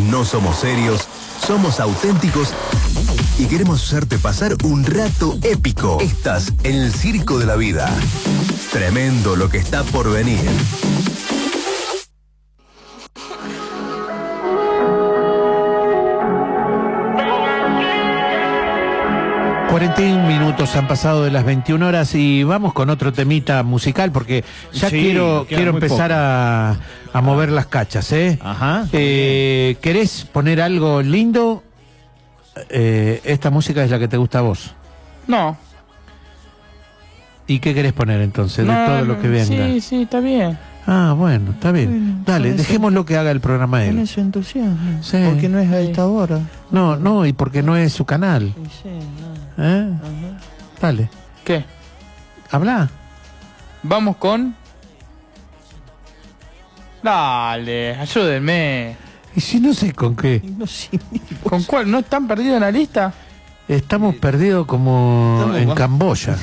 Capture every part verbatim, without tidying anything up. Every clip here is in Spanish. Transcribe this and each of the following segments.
No somos serios, somos auténticos y queremos hacerte pasar un rato épico. Estás en el circo de la vida. Tremendo lo que está por venir. cuarenta y un minutos han pasado de las veintiuna horas y vamos con otro temita musical porque ya sí, quiero quiero empezar a, a mover las cachas, ¿eh? Ajá. Eh, ¿Querés poner algo lindo? Eh, esta música es la que te gusta a vos. No. ¿Y qué querés poner entonces, no, de todo lo que venga? Sí, sí, está bien. Ah, bueno, está bien. Bueno, Dale, dejémoslo que haga el programa él. Con ese entusiasmo. Sí. Porque no es a esta hora. No, no, y porque no es su canal. Sí, sí, no. ¿Eh? Ajá. Dale. ¿Qué? Habla. Vamos con... Dale, ayúdenme. Y si no sé con qué. No sé. ¿Con cuál? ¿No están perdidos en la lista? Estamos perdidos como Estamos en bajo. Camboya.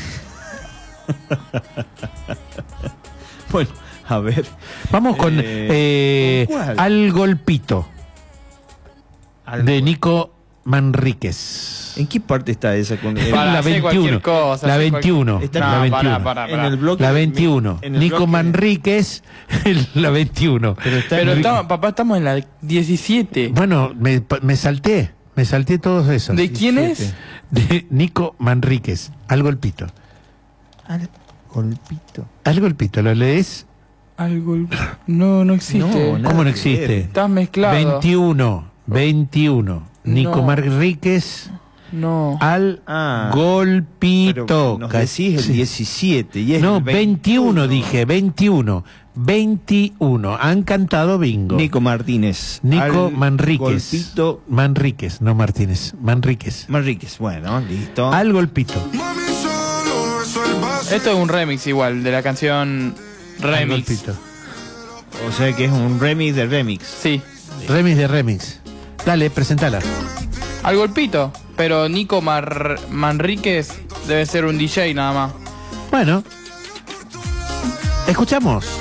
Bueno, a ver. Vamos con, Eh, eh, ¿con cuál? Al Golpito, Al- de Nico Manríquez. ¿En qué parte está esa? Con el- Para la hacer veintiuno. cualquier cosa, La hacer veintiuno. cualquier- Está- la No, veintiuno. pará, pará, en pará. el bloque La de- veintiuno. en el Nico bloque de- Manríquez, la veintiuno. Pero está Pero en- estamos, papá, estamos en la diecisiete. Bueno, me, me salté. Me salté todos esos. ¿De quién diecisiete. es? De Nico Manríquez. Al Golpito. Al golpito. Al Golpito, ¿lo lees? Algo... No, no existe. No, nada ¿Cómo no que existe? ver. Estás mezclado. veintiuno. veintiuno. Nico No. Manríquez. No. Al Ah, Golpito. Pero nos decís el Sí. diecisiete y es No, el veintiuno dije, veintiuno. veintiuno. Han cantado bingo. Nico Martínez. Nico Al Manríquez. Golpito Manríquez, no Martínez. Manríquez. Manríquez. Bueno, listo. Al Golpito. Esto es un remix igual, de la canción Al Remix. Golpito. O sea que es un remix de remix. Sí. Remix de remix. Dale, presentala. Al golpito. Pero Nico Mar Manríquez debe ser un D J nada más. Bueno. Escuchamos.